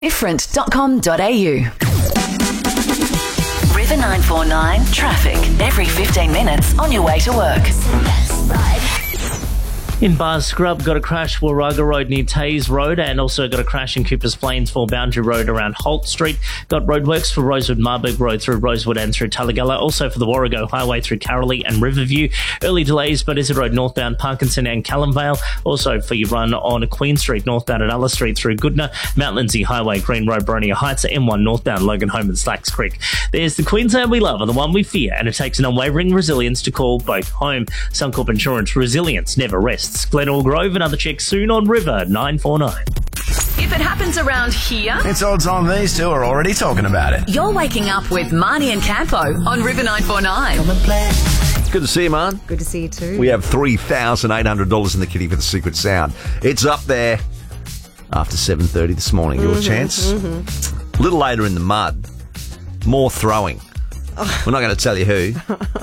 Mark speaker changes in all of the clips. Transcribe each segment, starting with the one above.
Speaker 1: Different.com.au. River 949 traffic every 15 minutes on your way to work.
Speaker 2: In Bar Scrub, got a crash Warraga Road near Tays Road, and also got a crash in Coopers Plains for Boundary Road around Holt Street. Got roadworks for Rosewood Marburg Road through Rosewood and through Tullagalla, also for the Warrego Highway through Carrolly and Riverview. Early delays, but Izzard Road northbound Parkinson and Callumvale. Also for your run on Queen Street northbound at Ella Street through Goodna. Mount Lindsay Highway, Green Road, Boronia Heights, M1 northbound Logan Home and Slacks Creek. There's the Queensland we love and the one we fear, and it takes an unwavering resilience to call both home. Suncorp Insurance, resilience never rests. Glenelg Grove, another check soon on River 949.
Speaker 1: If it happens around here,
Speaker 3: It's odds on these two are already talking about it.
Speaker 1: you're waking up with Marnie and Campo on River 949.
Speaker 4: Good to see you, man.
Speaker 5: Good to see you too.
Speaker 4: We have $3,800 in the kitty for the secret sound. It's up there after 7:30 this morning. Your chance. A little later in the mud, more throwing. We're not going to tell you who.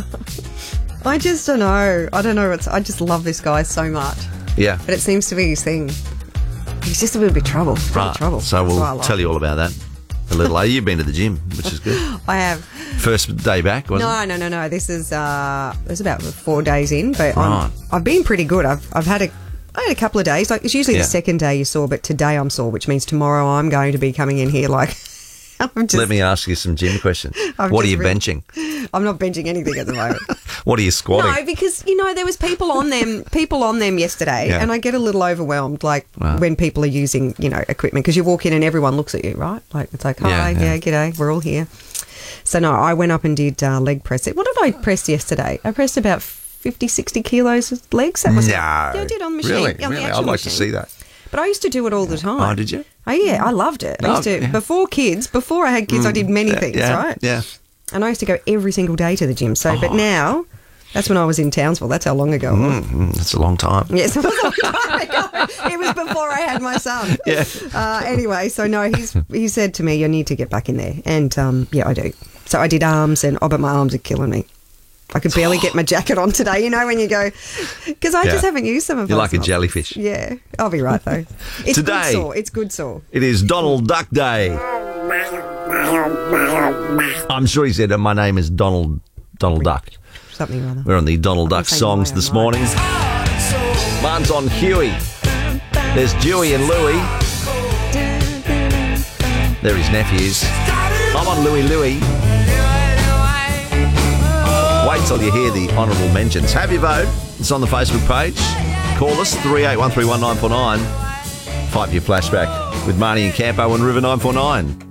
Speaker 5: I just don't know. I don't know. I just love this guy so much.
Speaker 4: Yeah.
Speaker 5: But it seems to be his thing. He's just a little bit trouble.
Speaker 4: Right.
Speaker 5: Trouble.
Speaker 4: So
Speaker 5: That's why I
Speaker 4: we'll
Speaker 5: like
Speaker 4: tell
Speaker 5: him.
Speaker 4: you all about that a little later. You've been to the gym, which is good.
Speaker 5: I have.
Speaker 4: First day back, wasn't it?
Speaker 5: No. This is it's about 4 days in, but
Speaker 4: Right.
Speaker 5: I've been pretty good. I had a couple of days. Like it's usually
Speaker 4: Yeah.
Speaker 5: the second day you're sore, but today I'm sore, which means tomorrow I'm going to be coming in here like. I'm just,
Speaker 4: Let me ask you some gym questions.
Speaker 5: I'm
Speaker 4: What are
Speaker 5: just
Speaker 4: you
Speaker 5: really-
Speaker 4: benching?
Speaker 5: I'm not benching anything at the moment.
Speaker 4: What are you squatting?
Speaker 5: No, because there was people on them yesterday,
Speaker 4: Yeah.
Speaker 5: and I get a little overwhelmed, like
Speaker 4: Wow.
Speaker 5: when people are using equipment, because you walk in and everyone looks at you, right? Like it's like, hi,
Speaker 4: Yeah.
Speaker 5: g'day, we're all here. So no, I went up and did leg press. What did I press yesterday? I pressed about 50, 60 kilos of legs. That was
Speaker 4: No.
Speaker 5: Yeah, I did on the machine.
Speaker 4: Really?
Speaker 5: Yeah, on the
Speaker 4: Really?
Speaker 5: actual
Speaker 4: I'd like to
Speaker 5: machine.
Speaker 4: see that.
Speaker 5: But I used to do it all the time.
Speaker 4: Oh, did you?
Speaker 5: Oh yeah, I loved it. I used to
Speaker 4: yeah.
Speaker 5: before I had kids, I did many things,
Speaker 4: yeah,
Speaker 5: right?
Speaker 4: Yeah.
Speaker 5: And I used to go every single day to the gym. So, but now, that's when I was in Townsville. That's how long ago it was.
Speaker 4: That's a long time.
Speaker 5: Yes, it was a long time ago. It was before I had my son.
Speaker 4: Yeah.
Speaker 5: Anyway, so no, he said to me, you need to get back in there. And yeah, I do. So I did arms, but my arms are killing me. I could barely get my jacket on today, when you go, because I just haven't used some of
Speaker 4: You're
Speaker 5: those
Speaker 4: like a
Speaker 5: muscles.
Speaker 4: jellyfish.
Speaker 5: Yeah, I'll be right though. It's
Speaker 4: Today-
Speaker 5: good sore. It's good sore.
Speaker 4: It is Donald Duck Day. I'm sure he said, my name is Donald Duck.
Speaker 5: Something or other.
Speaker 4: We're on the Donald Duck
Speaker 5: saying
Speaker 4: songs
Speaker 5: my
Speaker 4: this
Speaker 5: own
Speaker 4: morning. Mine's on Huey. There's Dewey and Louie. They're his nephews. I'm on Louie. Wait till you hear the honourable mentions. Have your vote. It's on the Facebook page. Call us 38131949. 5-year flashback with Marnie and Campo on River 949.